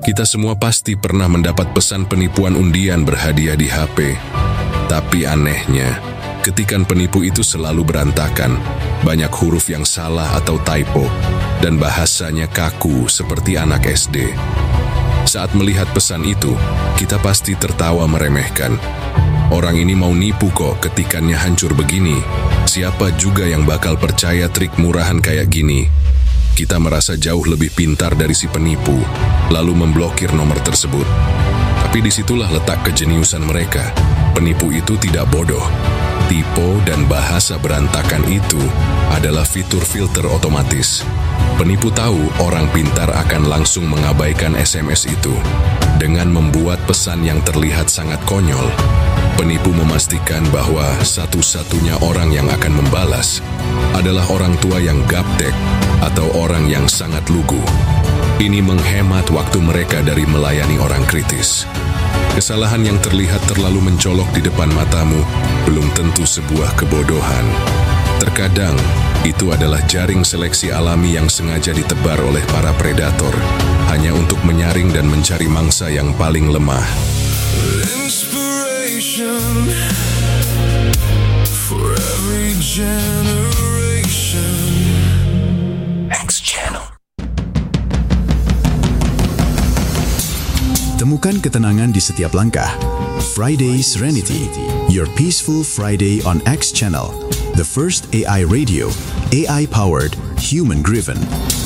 Kita semua pasti pernah mendapat pesan penipuan undian berhadiah di HP. Tapi anehnya, ketikan penipu itu selalu berantakan, banyak huruf yang salah atau typo, dan bahasanya kaku seperti anak SD. Saat melihat pesan itu, kita pasti tertawa meremehkan. Orang ini mau nipu kok, ketikannya hancur begini. Siapa juga yang bakal percaya trik murahan kayak gini? Kita merasa jauh lebih pintar dari si penipu, lalu memblokir nomor tersebut. Tapi disitulah letak kejeniusan mereka. Penipu itu tidak bodoh. Tipe dan bahasa berantakan itu adalah fitur filter otomatis. Penipu tahu orang pintar akan langsung mengabaikan SMS itu. Dengan membuat pesan yang terlihat sangat konyol, penipu memastikan bahwa satu-satunya orang yang akan membalas adalah orang tua yang gaptek atau orang yang sangat lugu. Ini menghemat waktu mereka dari melayani orang kritis. Kesalahan yang terlihat terlalu mencolok di depan matamu belum tentu sebuah kebodohan. Terkadang, itu adalah jaring seleksi alami yang sengaja ditebar oleh para predator, hanya untuk menyaring dan mencari mangsa yang paling lemah. Inspiration for every generation. X Channel. Temukan ketenangan di setiap langkah. Friday Serenity, your peaceful Friday on X Channel, the first AI radio, AI-powered, human-driven.